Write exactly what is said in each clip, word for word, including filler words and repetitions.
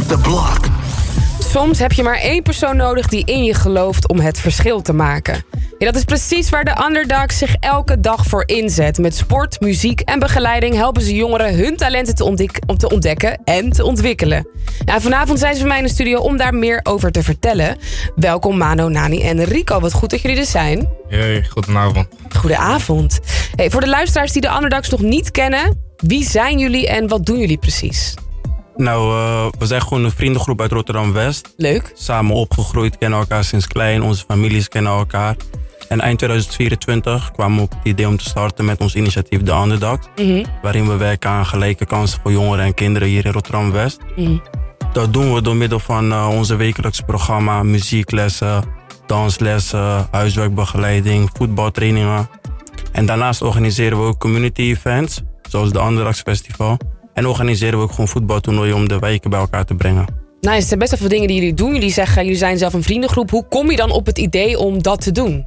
the block. Soms heb je maar één persoon nodig die in je gelooft om het verschil te maken. Ja, dat is precies waar de Underdogs zich elke dag voor inzet. Met sport, muziek en begeleiding helpen ze jongeren hun talenten te, ontdek- om te ontdekken en te ontwikkelen. Nou, vanavond zijn ze bij mij in de studio om daar meer over te vertellen. Welkom Mano, Nani en Rico. Wat goed dat jullie er zijn. Hey, goedenavond. Goedenavond. Hey, voor de luisteraars die de Underdogs nog niet kennen, wie zijn jullie en wat doen jullie precies? Nou, uh, we zijn gewoon een vriendengroep uit Rotterdam-West. Leuk. Samen opgegroeid, kennen elkaar sinds klein. Onze families kennen elkaar. En eind tweeduizend vierentwintig kwamen we op het idee om te starten met ons initiatief The Underdogs. Mm-hmm. Waarin we werken aan gelijke kansen voor jongeren en kinderen hier in Rotterdam-West. Mm. Dat doen we door middel van uh, onze wekelijkse programma, muzieklessen, danslessen, huiswerkbegeleiding, voetbaltrainingen. En daarnaast organiseren we ook community events, zoals de Underdogs Festival. En organiseren we ook gewoon voetbaltoernooien om de wijken bij elkaar te brengen. Nou, er zijn best wel veel dingen die jullie doen. Jullie zeggen, jullie zijn zelf een vriendengroep. Hoe kom je dan op het idee om dat te doen?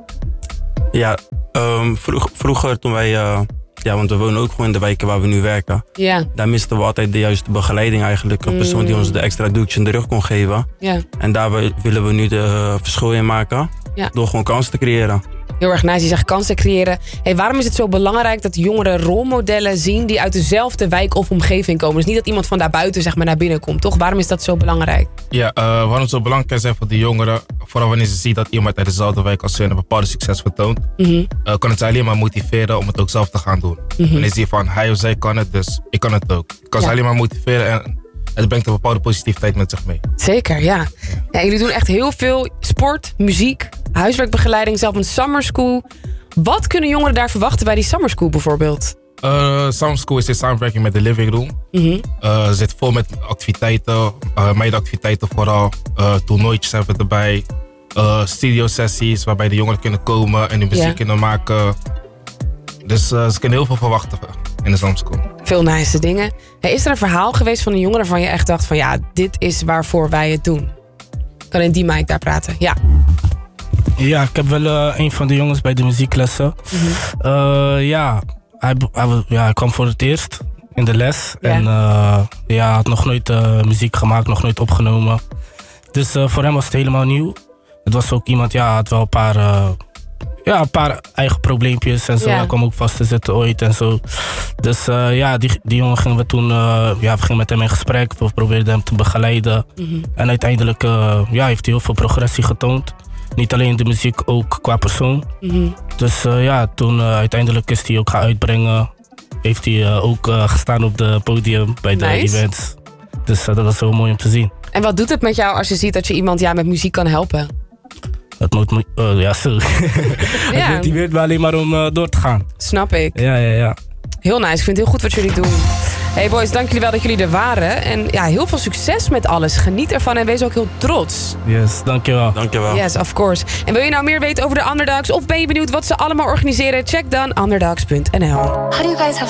Ja, um, vroeg, vroeger toen wij... Uh, ja, want we wonen ook gewoon in de wijken waar we nu werken. Ja. Daar misten we altijd de juiste begeleiding eigenlijk. Een Mm. persoon die ons de extra duwtje in de rug kon geven. Ja. En daar willen we nu de uh, verschil in maken. Ja. Door gewoon kansen te creëren. Heel erg nice, je zegt kansen creëren. Hey, waarom is het zo belangrijk dat jongeren rolmodellen zien die uit dezelfde wijk of omgeving komen? Dus niet dat iemand van daarbuiten zeg maar, naar binnen komt, toch? Waarom is dat zo belangrijk? Ja, uh, waarom het zo belangrijk is voor de jongeren, vooral wanneer ze zien dat iemand uit dezelfde wijk als ze een bepaalde succes vertoont, Mm-hmm. uh, kan het ze alleen maar motiveren om het ook zelf te gaan doen. Mm-hmm. Wanneer ze zien van hij of zij kan het, dus ik kan het ook. Ik kan Ja. ze alleen maar motiveren en het brengt een bepaalde positiviteit met zich mee. Zeker, ja. Ja, jullie doen echt heel veel sport, muziek, huiswerkbegeleiding, zelf een summer school. Wat kunnen jongeren daar verwachten bij die summer school bijvoorbeeld? Uh, Summer School is in samenwerking met de Living Room. Mm-hmm. Uh, zit vol met activiteiten, uh, meidenactiviteiten vooral. Uh, toernooitjes hebben we erbij. Uh, studio-sessies waarbij de jongeren kunnen komen en hun muziek Ja. kunnen maken. Dus uh, ze kunnen heel veel verwachten in de Summer School. Veel nice dingen. Hey, is er een verhaal geweest van een jongere waarvan je echt dacht van ja, dit is waarvoor wij het doen? Kan in die mic daar praten? Ja. Ja, ik heb wel uh, een van de jongens bij de muzieklessen. Mm-hmm. Uh, ja, hij, hij, ja, hij kwam voor het eerst in de les. Ja. En uh, ja, had nog nooit uh, muziek gemaakt, nog nooit opgenomen. Dus uh, voor hem was het helemaal nieuw. Het was ook iemand, ja, had wel een paar, uh, ja, een paar eigen probleempjes en zo. Ja. Hij kwam ook vast te zitten ooit en zo. Dus uh, ja, die, die jongen gingen we toen, uh, ja, we gingen met hem in gesprek. We probeerden hem te begeleiden. Mm-hmm. En uiteindelijk uh, ja, heeft hij heel veel progressie getoond. Niet alleen de muziek, ook qua persoon. Mm-hmm. Dus uh, ja, toen uh, uiteindelijk is hij ook gaan uitbrengen. Heeft hij uh, ook uh, gestaan op het podium bij de Nice. events. Dus uh, dat was heel mooi om te zien. En wat doet het met jou als je ziet dat je iemand ja, met muziek kan helpen? Het moet, uh, ja, zo. Het Ja, motiveert me alleen maar om uh, door te gaan. snap ik. Ja, ja, ja. Heel nice, ik vind het heel goed wat jullie doen. Hey boys, dank jullie wel dat jullie er waren. En ja, heel veel succes met alles. Geniet ervan en wees ook heel trots. Yes, dankjewel. Dankjewel. Yes, of course. En wil je nou meer weten over de Underdogs of ben je benieuwd wat ze allemaal organiseren? Check dan underdogs punt n l. How do you guys have